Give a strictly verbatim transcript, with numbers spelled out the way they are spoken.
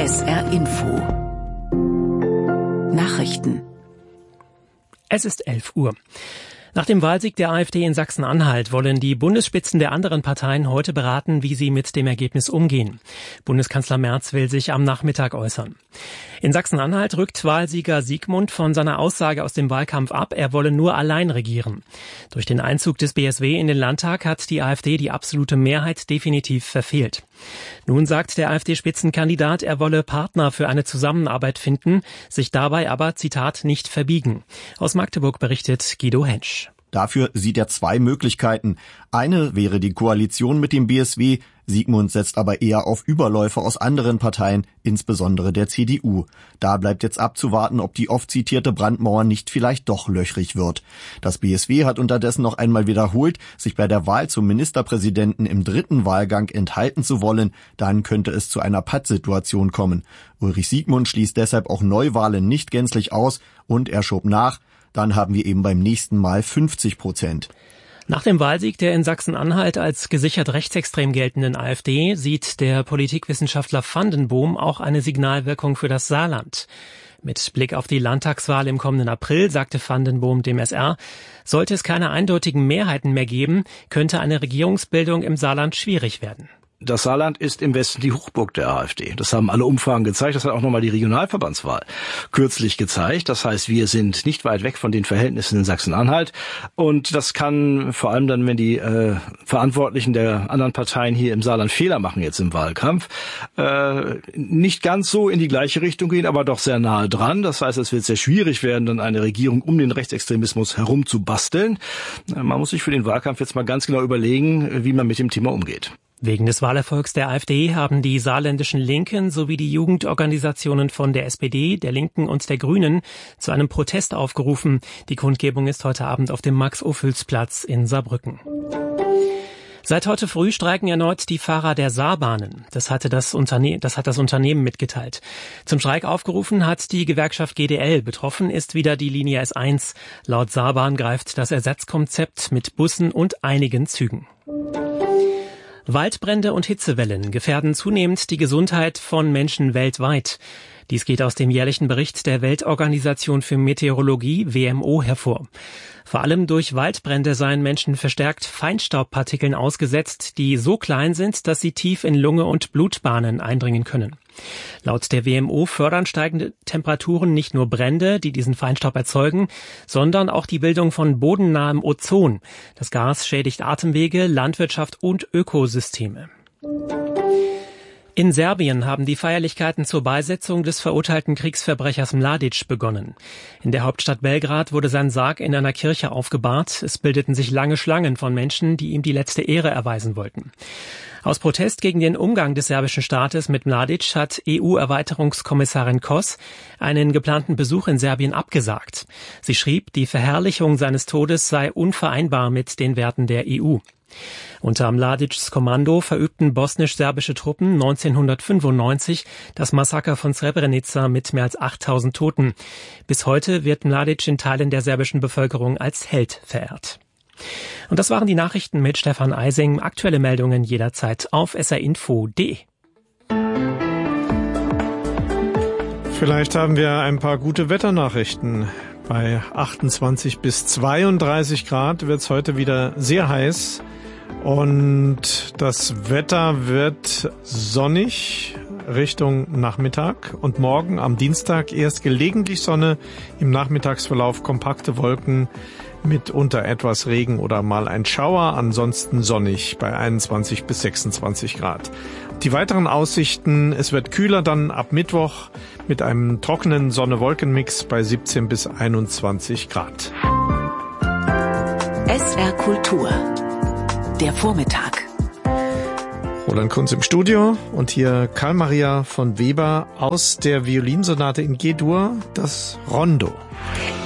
S R Info Nachrichten. Es ist elf Uhr. Nach dem Wahlsieg der AfD in Sachsen-Anhalt wollen die Bundesspitzen der anderen Parteien heute beraten, wie sie mit dem Ergebnis umgehen. Bundeskanzler Merz will sich am Nachmittag äußern. In Sachsen-Anhalt rückt Wahlsieger Siegmund von seiner Aussage aus dem Wahlkampf ab, er wolle nur allein regieren. Durch den Einzug des B S W in den Landtag hat die AfD die absolute Mehrheit definitiv verfehlt. Nun sagt der AfD-Spitzenkandidat, er wolle Partner für eine Zusammenarbeit finden, sich dabei aber, Zitat, nicht verbiegen. Aus Magdeburg berichtet Guido Hensch. Dafür sieht er zwei Möglichkeiten. Eine wäre die Koalition mit dem B S W. Siegmund setzt aber eher auf Überläufer aus anderen Parteien, insbesondere der C D U. Da bleibt jetzt abzuwarten, ob die oft zitierte Brandmauer nicht vielleicht doch löchrig wird. Das B S W hat unterdessen noch einmal wiederholt, sich bei der Wahl zum Ministerpräsidenten im dritten Wahlgang enthalten zu wollen. Dann könnte es zu einer Pattsituation kommen. Ulrich Siegmund schließt deshalb auch Neuwahlen nicht gänzlich aus und er schob nach. Dann haben wir eben beim nächsten Mal fünfzig Prozent. Nach dem Wahlsieg der in Sachsen-Anhalt als gesichert rechtsextrem geltenden AfD sieht der Politikwissenschaftler Vandenboom auch eine Signalwirkung für das Saarland. Mit Blick auf die Landtagswahl im kommenden April, sagte Vandenboom dem S R, sollte es keine eindeutigen Mehrheiten mehr geben, könnte eine Regierungsbildung im Saarland schwierig werden. Das Saarland ist im Westen die Hochburg der AfD. Das haben alle Umfragen gezeigt. Das hat auch nochmal die Regionalverbandswahl kürzlich gezeigt. Das heißt, wir sind nicht weit weg von den Verhältnissen in Sachsen-Anhalt. Und das kann vor allem dann, wenn die äh, Verantwortlichen der anderen Parteien hier im Saarland Fehler machen jetzt im Wahlkampf, äh, nicht ganz so in die gleiche Richtung gehen, aber doch sehr nahe dran. Das heißt, es wird sehr schwierig werden, dann eine Regierung um den Rechtsextremismus herum zu basteln. Äh, man muss sich für den Wahlkampf jetzt mal ganz genau überlegen, wie man mit dem Thema umgeht. Wegen des Wahlerfolgs der AfD haben die saarländischen Linken sowie die Jugendorganisationen von der S P D, der Linken und der Grünen zu einem Protest aufgerufen. Die Kundgebung ist heute Abend auf dem Max-Ophüls-Platz in Saarbrücken. Seit heute früh streiken erneut die Fahrer der Saarbahnen. Das hatte das Unternehmen, das hat das Unternehmen mitgeteilt. Zum Streik aufgerufen hat die Gewerkschaft G D L. Betroffen ist wieder die Linie S eins. Laut Saarbahn greift das Ersatzkonzept mit Bussen und einigen Zügen. Waldbrände und Hitzewellen gefährden zunehmend die Gesundheit von Menschen weltweit. Dies geht aus dem jährlichen Bericht der Weltorganisation für Meteorologie W M O hervor. Vor allem durch Waldbrände seien Menschen verstärkt Feinstaubpartikeln ausgesetzt, die so klein sind, dass sie tief in Lunge und Blutbahnen eindringen können. Laut der W M O fördern steigende Temperaturen nicht nur Brände, die diesen Feinstaub erzeugen, sondern auch die Bildung von bodennahem Ozon. Das Gas schädigt Atemwege, Landwirtschaft und Ökosysteme. In Serbien haben die Feierlichkeiten zur Beisetzung des verurteilten Kriegsverbrechers Mladic begonnen. In der Hauptstadt Belgrad wurde sein Sarg in einer Kirche aufgebahrt. Es bildeten sich lange Schlangen von Menschen, die ihm die letzte Ehre erweisen wollten. Aus Protest gegen den Umgang des serbischen Staates mit Mladic hat E U-Erweiterungskommissarin Kos einen geplanten Besuch in Serbien abgesagt. Sie schrieb, die Verherrlichung seines Todes sei unvereinbar mit den Werten der E U. Unter Mladics Kommando verübten bosnisch-serbische Truppen neunzehnhundertfünfundneunzig das Massaker von Srebrenica mit mehr als achttausend Toten. Bis heute wird Mladic in Teilen der serbischen Bevölkerung als Held verehrt. Und das waren die Nachrichten mit Stefan Eising. Aktuelle Meldungen jederzeit auf s r info punkt d e. Vielleicht haben wir ein paar gute Wetternachrichten. Bei achtundzwanzig bis zweiunddreißig Grad wird es heute wieder sehr heiß. Und das Wetter wird sonnig Richtung Nachmittag und morgen am Dienstag erst gelegentlich Sonne, im Nachmittagsverlauf kompakte Wolken mit unter etwas Regen oder mal ein Schauer, ansonsten sonnig bei einundzwanzig bis sechsundzwanzig Grad. Die weiteren Aussichten, es wird kühler dann ab Mittwoch mit einem trockenen Sonne-Wolken-Mix bei siebzehn bis einundzwanzig Grad. S R Kultur. Der Vormittag. Roland Kunz im Studio und hier Karl Maria von Weber aus der Violinsonate in G-Dur, das Rondo.